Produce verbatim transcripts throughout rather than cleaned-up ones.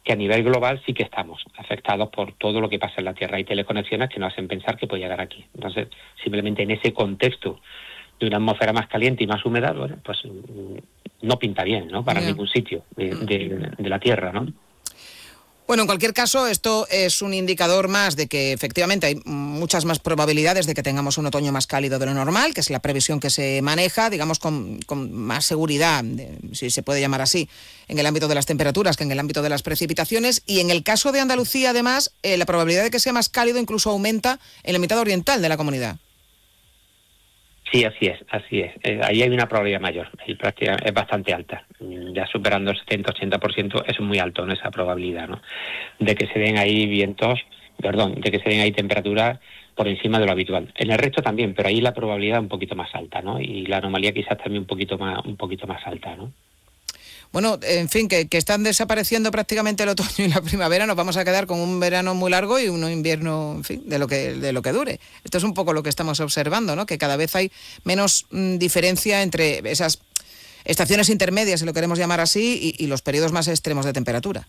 que a nivel global sí que estamos afectados por todo lo que pasa en la Tierra. Hay teleconexiones que nos hacen pensar que puede llegar aquí. Entonces, simplemente en ese contexto de una atmósfera más caliente y más húmeda, bueno, pues no pinta bien, ¿no? Para Yeah. ningún sitio de, de, de la Tierra, ¿no? Bueno, en cualquier caso, esto es un indicador más de que efectivamente hay muchas más probabilidades de que tengamos un otoño más cálido de lo normal, que es la previsión que se maneja, digamos, con, con más seguridad, de, si se puede llamar así, en el ámbito de las temperaturas que en el ámbito de las precipitaciones. Y en el caso de Andalucía, además, eh, la probabilidad de que sea más cálido incluso aumenta en la mitad oriental de la comunidad. Sí, así es, así es. Eh, ahí hay una probabilidad mayor, ahí prácticamente es bastante alta. Ya superando el setenta ochenta por ciento es muy alto, ¿no? Esa probabilidad, ¿no? De que se den ahí vientos, perdón, de que se den ahí temperaturas por encima de lo habitual. En el resto también, pero ahí la probabilidad es un poquito más alta, ¿no? Y la anomalía quizás también un poquito más, un poquito más alta, ¿no? Bueno, en fin, que, que están desapareciendo prácticamente el otoño y la primavera, nos vamos a quedar con un verano muy largo y un invierno, en fin, de lo que de lo que dure. Esto es un poco lo que estamos observando, ¿no? Que cada vez hay menos mmm, diferencia entre esas estaciones intermedias, si lo queremos llamar así, y, y los periodos más extremos de temperatura.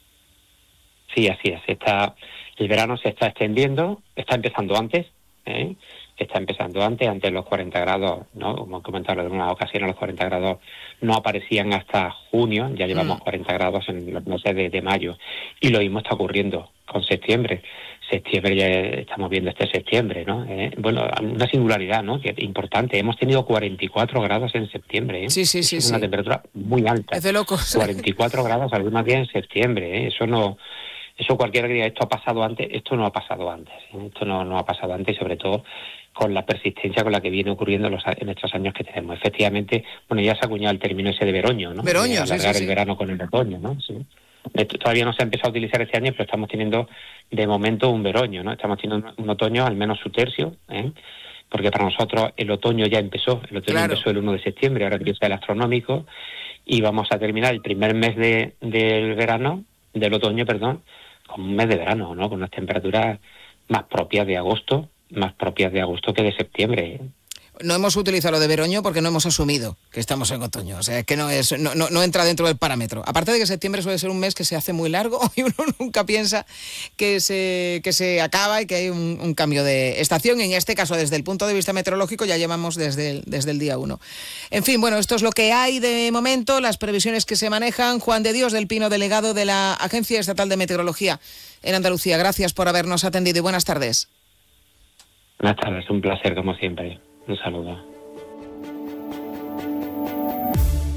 Sí, así es. Está, el verano se está extendiendo, está empezando antes, ¿eh? Está empezando antes, antes los cuarenta grados, ¿no? Como he comentado en algunas ocasiones, los cuarenta grados no aparecían hasta junio, ya llevamos mm. cuarenta grados en los meses de, de mayo, y lo mismo está ocurriendo con septiembre. Septiembre ya estamos viendo este septiembre, ¿no? Eh, bueno, una singularidad, ¿no? Que importante, hemos tenido cuarenta y cuatro grados en septiembre, ¿eh? Sí, sí, sí. Es sí. una temperatura muy alta. Es de locos. cuarenta y cuatro grados algunos días en septiembre, ¿eh? Eso no... Eso cualquiera que diga, esto ha pasado antes, esto no ha pasado antes, ¿eh? Esto no, no ha pasado antes, y sobre todo con la persistencia con la que viene ocurriendo en, los, en estos años que tenemos. Efectivamente, bueno, ya se ha acuñado el término ese de veroño, ¿no? Veroño, de alargar sí, sí, el sí. verano con el otoño, ¿no? Sí. Esto todavía no se ha empezado a utilizar este año, pero estamos teniendo de momento un veroño, ¿no? Estamos teniendo un otoño, al menos su tercio, ¿eh? Porque para nosotros el otoño ya empezó, el otoño claro. empezó el uno de septiembre, ahora empieza el astronómico, y vamos a terminar el primer mes de, del verano, del otoño, perdón, con un mes de verano, ¿no? Con unas temperaturas más propias de agosto, más propias de agosto que de septiembre, ¿eh? No hemos utilizado lo de veroño porque no hemos asumido que estamos en otoño. O sea, es que no, es, no, no, no entra dentro del parámetro. Aparte de que septiembre suele ser un mes que se hace muy largo y uno nunca piensa que se, que se acaba y que hay un, un cambio de estación. En este caso, desde el punto de vista meteorológico, ya llevamos desde el, desde el día uno. En fin, bueno, esto es lo que hay de momento, las previsiones que se manejan. Juan de Dios del Pino, delegado de la Agencia Estatal de Meteorología en Andalucía. Gracias por habernos atendido y buenas tardes. Buenas tardes, un placer como siempre. Un saludo.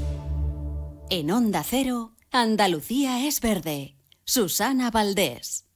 En Onda Cero, Andalucía es verde. Susana Valdés.